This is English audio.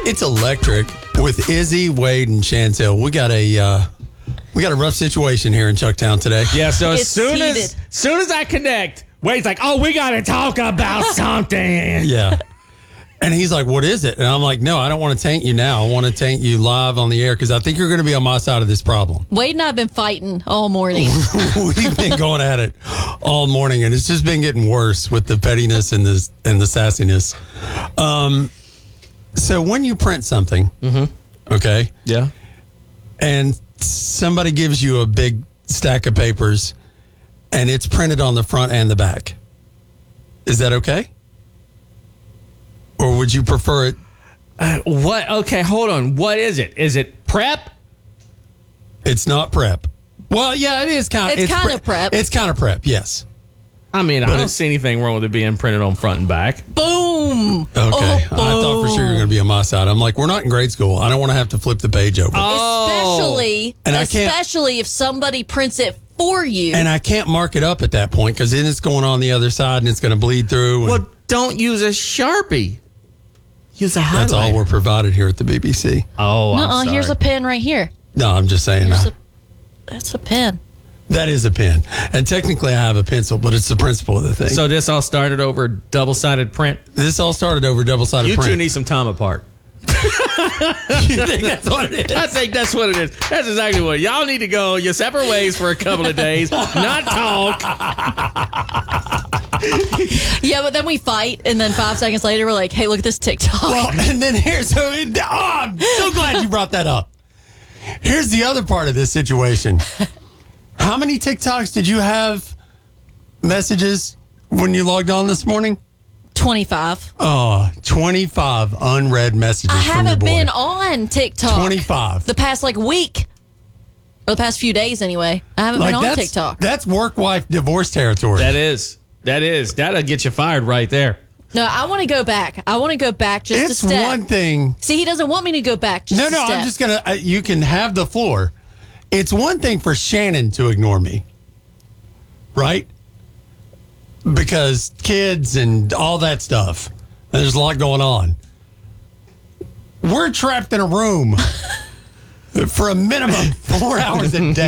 It's electric with Izzy, Wade, and Chantel. We got a rough situation here in Chucktown today. Yeah, so as It's soon heated. as I connect, Wade's like, "Oh, we got to talk about something." Yeah. And he's like, what is it? And I'm like, no, I don't want to taint you now. I want to taint you live on the air because I think you're going to be on my side of this problem. Wade and I have been fighting all morning. We've been going at it all morning, and it's just been getting worse with the pettiness and the sassiness. So when you print something, okay, Yeah. and somebody gives you a big stack of papers, and it's printed on the front and the back, is that okay? Or would you prefer it? What? Okay, hold on. What is it? Is it prep? It's not prep. Well, yeah, it is kind of. It's kind of prep. It's kind of prep, yes. I mean, I don't see anything wrong with it being printed on front and back. Boom. Okay. I thought for sure you were going to be on my side. I'm like, we're not in grade school. I don't want to have to flip the page over. Especially, And I can't- especially if somebody prints it for you. And I can't mark it up at that point because then it's going on the other side and it's going to bleed through. Well, don't use a Sharpie. Use a highlighter. That's all we're provided here at the BBC. Oh, I'm sorry. Here's a pen right here. No, I'm just saying. That's a pen. That is a pen. And technically I have a pencil, but it's the principle of the thing. So this all started over double-sided print. This all started over double-sided You print. two need some time apart. You think that's what it is? I think that's what it is. That's exactly what. Y'all need to go your separate ways for a couple of days, not talk. Yeah, but then we fight, and then 5 seconds later, we're like, hey, look at this TikTok. Well, and then I'm so glad you brought that up. Here's the other part of this situation. How many TikToks did you have messages when you logged on this morning? 25. Oh, 25 unread messages I from your haven't boy. been on TikTok. 25. The past, week. Or the past few days, anyway. I haven't been on TikTok. That's work-wife divorce territory. That is. That'll get you fired right there. No, I want to go back. I want to go back just It's a step. one thing. See, he doesn't want me to go back just a No, step. I'm just going to, you can have the floor. It's one thing for Shannon to ignore me, right? Because kids and all that stuff. There's a lot going on. We're trapped in a room for a minimum 4 hours a day.